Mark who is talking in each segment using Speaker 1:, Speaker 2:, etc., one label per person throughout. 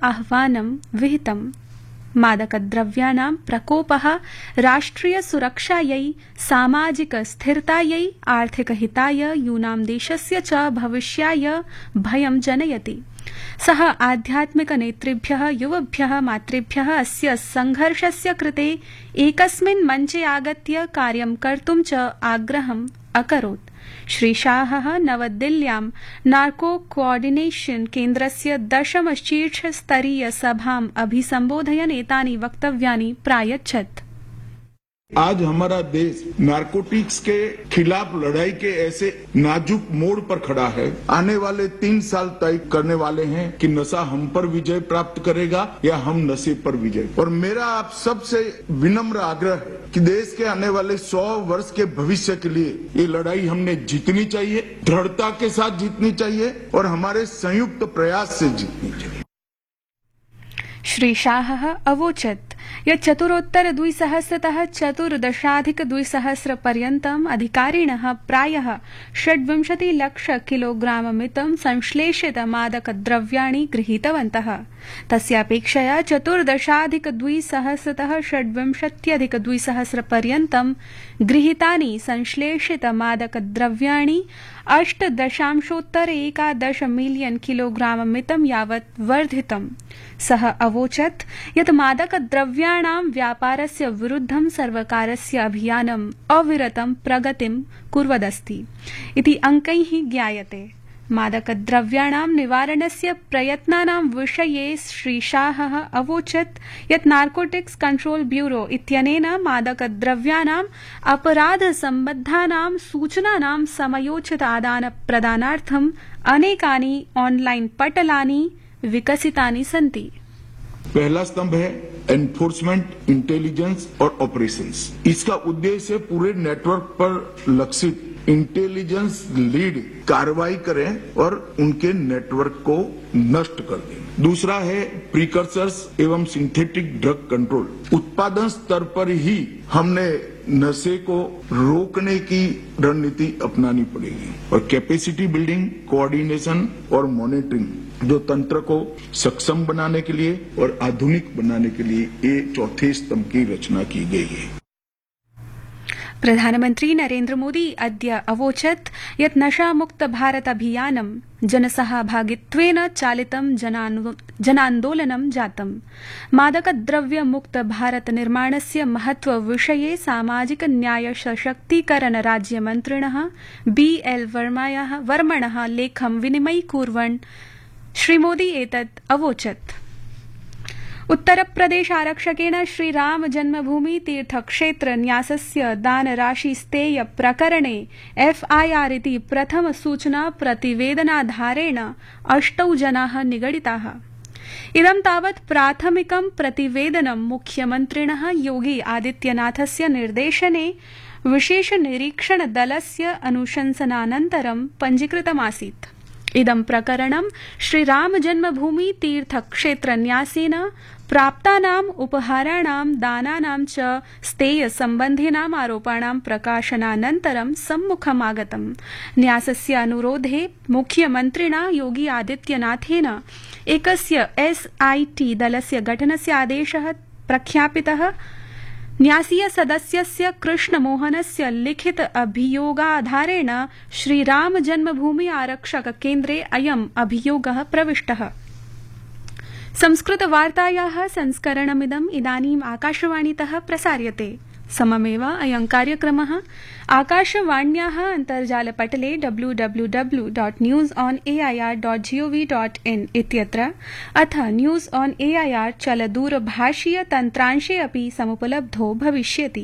Speaker 1: आह्वानं विहितम्। मादकद्रव्याणां प्रकोपः राष्ट्रियसुरक्षायै, सामाजिकस्थिरतायै, आर्थिकहिताय, यूनां देशस्य च भविष्याय भयं जनयति। सः आध्यात्मिकनेतृभ्यः, युवभ्यः, मातृभ्यः अस्य संघर्षस्य कृते एकस्मिन् मञ्चे आगत्य कार्यं कर्तुं च आग्रहम् अकरोत्। श्रीशाहः नवदिल्ल्यां नार्को कोऑर्डिनेशन केन्द्रस्य 10 शीर्षस्तरीय सभाम् अभिसम्बोधयन् एतानि वक्तव्यानि प्रायच्छत्।
Speaker 2: आज हमारा देश नारकोटिक्स के खिलाफ लड़ाई के ऐसे नाजुक मोड़ पर खड़ा है। आने वाले 3 साल तय करने वाले हैं कि नशा हम पर विजय प्राप्त करेगा या हम नशे पर विजय। और मेरा आप सबसे विनम्र आग्रह है कि देश के आने वाले 100 वर्ष के भविष्य के लिए ये लड़ाई हमने जीतनी चाहिए, दृढ़ता के साथ जीतनी चाहिए और हमारे संयुक्त प्रयास से जीतनी चाहिए।
Speaker 1: श्री शाहः अवोचत् यत् चतुरोत्तर 2000तः 14,200 पर्यन्तम् अधिकारिणः प्रायः 26 लाख किलोग्राममितं संश्लेषित मादकद्रव्याणि गृहीतवन्तः। तस्यापेक्षया 14,200तः 26,200 पर्यन्तं गृहीतानि संश्लेषित मादकद्रव्याणि 8.11 मिलियन किलोग्राममितं यावत् वर्धितम्। सः अवोचत् यत् मादकद्रव्याणां व्यापारस्य विरुद्धं सर्वकारस्य अभियानम् अविरतं प्रगतिं कुर्वदस्ति इति अंकैः ज्ञायते। मादकद्रव्याणां निवारणस्य प्रयत्नानां विषये श्रीशाहः अवोचत् यत् नार्कोटिक्स कंट्रोल ब्यूरो इत्यनेन मादकद्रव्याणाम् अपराधसम्बद्धानां सूचनानां समयोचित आदानप्रदानार्थम् अनेकानि ऑनलाइन पटलानि विकसितानि सन्ति।
Speaker 2: पहला स्तंभ है एनफोर्समेंट, इंटेलिजेंस और ऑपरेशंस। इसका उद्देश्य पूरे नेटवर्क पर लक्षित इंटेलिजेंस लीड कार्रवाई करें और उनके नेटवर्क को नष्ट कर दें। दूसरा है प्रीकर्सर्स एवं सिंथेटिक ड्रग कंट्रोल। उत्पादन स्तर पर ही हमने नशे को रोकने की रणनीति अपनानी पड़ेगी और कैपेसिटी बिल्डिंग, कोऑर्डिनेशन और मॉनिटरिंग जो तंत्र को सक्षम बनाने के लिए और आधुनिक बनाने के लिए ये चौथे स्तंभ की रचना की गई है।
Speaker 1: प्रधानमन्त्री नरेन्द्र मोदी अद्य अवोचत् यत् नशामुक्त भारत अभियानं जनसहभागित्वेन चालितं जनान्दोलनं जातम्। मादकद्रव्यमुक्त भारत निर्माणस्य महत्व विषये सामाजिक न्याय सशक्तीकरण राज्यमन्त्रिणः BL वर्मणः लेखं विनिमयीकुर्वन् श्रीमोदी एतत् अवोचत्। उत्तरप्रदेश आरक्षकेण श्रीराम जन्मभूमि तीर्थक्षेत्र न्यासस्य दानराशिस्तेय प्रकरणे FIR इति प्रथम सूचना प्रतिवेदनाधारेण 8 जनाः निगडिताः। इदं तावत् प्राथमिकं प्रतिवेदनं मुख्यमन्त्रिणः योगी आदित्यनाथस्य निर्देशने विशेष निरीक्षण दलस्य अनुशंसनानन्तरं पञ्जीकृतमासीत्। इदं प्रकरणं श्रीराम जन्मभूमि तीर्थक्षेत्र न्यासेन प्राप्तानाम् उपहाराणां दानानां च स्तेय सम्बन्धिनाम् आरोपाणां प्रकाशनानन्तरं सम्मुखमागतम्। न्यासस्य अनुरोधे मुख्यमन्त्रिणा योगी आदित्यनाथेन एकस्य SIT दलस्य गठनस्य आदेशः प्रख्यापितः। न्यासीय सदस्यस्य कृष्णमोहनस्य लिखित अभियोगाधारेण श्रीराम जन्मभूमि आरक्षक केन्द्रे अयम् अभियोगः प्रविष्टः। संस्कृतवार्तायाः संस्करणमिदम् इदानीम् आकाशवाणीतः प्रसार्यते। सममेव अयं कार्यक्रमः आकाशवाण्याः अन्तर्जालपटले www.newsonair.gov.in इत्यत्र अथ न्यूज ऑन एआईआर चलदूरभाषीय तन्त्रांशे अपि समुपलब्धो भविष्यति।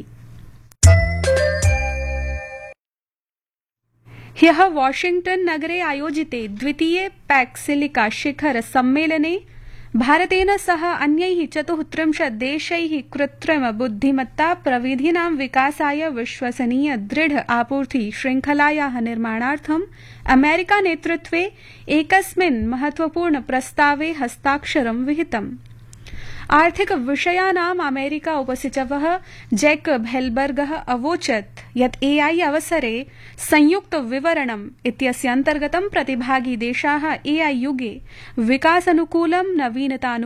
Speaker 1: ह्यः वाशिंग्टन नगरे आयोजिते द्वितीये पैक् सिलिका शिखर सम्मेलने भारतेन सह अन्यैः 34 देशैः कृत्रिम बुद्धिमत्ता प्रविधीनां विकासाय विश्वसनीय दृढ आपूर्ति श्रृंखलायाः निर्माणार्थं अमेरिका नेतृत्वे एकस्मिन् महत्वपूर्ण प्रस्तावे हस्ताक्षरं विहितम्। आर्थिक विषयानाम् अमेरिका उपसचिवः जैकब हेल्बर्गः अवोचत् यत् AI अवसरे संयुक्त विवरणम् इत्यस्य अन्तर्गतं प्रतिभागी देशाः AI युगे विकासानुकूलं नवीनतानुकूलं